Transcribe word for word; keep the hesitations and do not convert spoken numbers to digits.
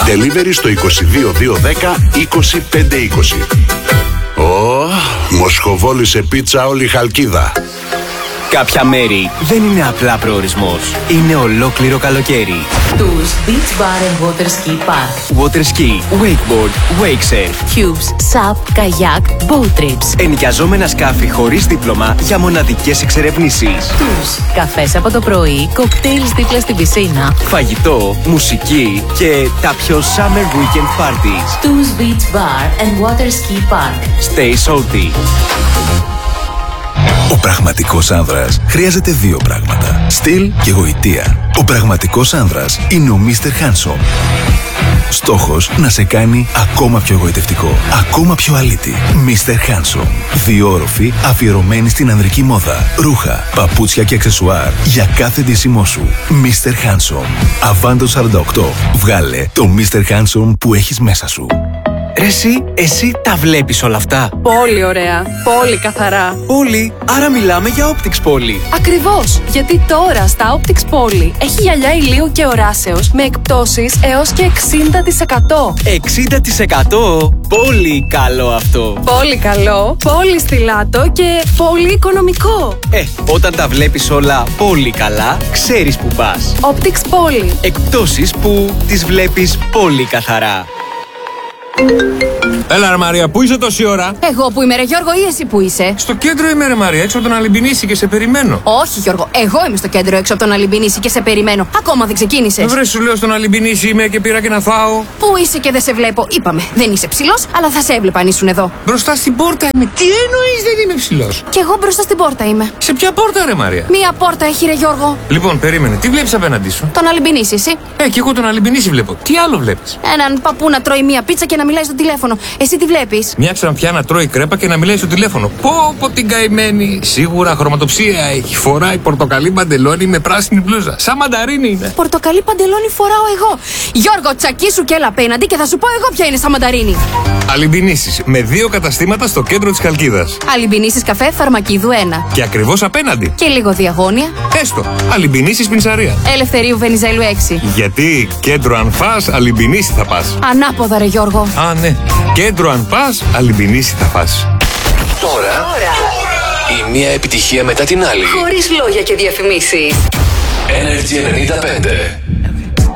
Delivery στο είκοσι δύο δύο δέκα είκοσι πέντε είκοσι. Ω, μοσχοβόλησε πίτσα όλη η Χαλκίδα. Κάποια μέρη δεν είναι απλά προορισμός. Είναι ολόκληρο καλοκαίρι. Tours Beach Bar and Water Ski Park. Water ski, wakeboard, wake surf. Cubes, SUP, kayak, boat trips. Ενοικιαζόμενα σκάφη χωρίς δίπλωμα για μοναδικές εξερευνήσεις. Tours, καφές από το πρωί, κοκτέιλς δίπλα στην πισίνα. Φαγητό, μουσική και τα πιο summer weekend parties. Tours Beach Bar and Water Ski Park. Stay salty. Ο πραγματικός άνδρας χρειάζεται δύο πράγματα. Στυλ και γοητεία. Ο πραγματικός άνδρας είναι ο μίστερ Handsome. Στόχος να σε κάνει ακόμα πιο εγωιτευτικό, ακόμα πιο αλήτη. μίστερ Handsome. Δύο όροφοι αφιερωμένοι στην ανδρική μόδα. Ρούχα, παπούτσια και αξεσουάρ για κάθε ντύσιμό σου. μίστερ Handsome. Αβάντο σαράντα οκτώ. Βγάλε το μίστερ Handsome που έχεις μέσα σου. Ρε εσύ, εσύ τα βλέπεις όλα αυτά? Πολύ ωραία, πολύ καθαρά. Πολύ, άρα μιλάμε για Optics Poly. Ακριβώς, γιατί τώρα στα Optics Poly έχει γυαλιά ηλίου και οράσεως με εκπτώσεις έως και εξήντα τοις εκατό. εξήντα τοις εκατό? Πολύ καλό αυτό. Πολύ καλό, πολύ στιλάτο και πολύ οικονομικό. Ε, όταν τα βλέπεις όλα πολύ καλά, ξέρεις που πας. Optics Poly. Εκπτώσεις που τις βλέπεις πολύ καθαρά. Έλα ρε Μαρία, πού είσαι τόση ώρα? Εγώ που είμαι ρε Γιώργο ή εσύ που είσαι? Στο κέντρο είμαι ρε Μαρία, έξω από τον Αλυμπινίση και σε περιμένω. Όχι Γιώργο, εγώ είμαι στο κέντρο έξω από τον Αλυμπινίση και σε περιμένω. Ακόμα δεν ξεκίνησες. Βρε, σου λέω στον Αλυμπινίση είμαι και πήρα και να φάω. Πού είσαι και δεν σε βλέπω? Είπαμε, δεν είσαι ψηλός, αλλά θα σε έβλεπα αν ήσουν εδώ. Μπροστά στην πόρτα είμαι. Τι εννοείς δεν είμαι ψηλός? Κι εγώ μπροστά στην πόρτα είμαι. Σε ποια πόρτα ρε Μαρία? Μία πόρτα έχει ρε Γιώργο. Λοιπόν, περίμενε, τι βλέπεις απέναντί σου? Τον Αλυμπινίση, εσύ. Ε, κι εγώ τον Αλυμπινίση βλέπω. Τι άλλο βλέπεις? Έναν παππού να τρώει μία πίτσα και να μιλάει στο τηλέφωνο. Εσύ τι βλέπεις? Μια ξαναπιά να τρώει κρέπα και να μιλάει στο τηλέφωνο. Πω πω την καημένη. Σίγουρα χρωματοψία έχει. Φοράει πορτοκαλί παντελόνι με πράσινη μπλούζα. Σαν μανταρίνι είναι. Πορτοκαλί παντελόνι φοράω εγώ. Γιώργο, τσακίσου και έλα απέναντι και θα σου πω εγώ ποια είναι σαν μανταρίνι. Αλυμπινίσεις με δύο καταστήματα στο κέντρο της Χαλκίδας. Αλυμπινίσεις καφέ Φαρμακίδου ένα. Και ακριβώς απέναντι. Και λίγο διαγώνια. Έστω. Αλυμπινίσεις Πινσαρία. Ελευθερίου Βενιζέλου έξι. Γιατί κέντρο αν φας, Αλυμπινίση θα πας. Ανάποδα ρε Γιώργο. Α, ναι. Κέντρο αν πας, Αλυμπινίση θα πας. Τώρα, Τώρα. η μία επιτυχία μετά την άλλη. Χωρίς λόγια και διαφημίσεις. Energy ενενήντα πέντε.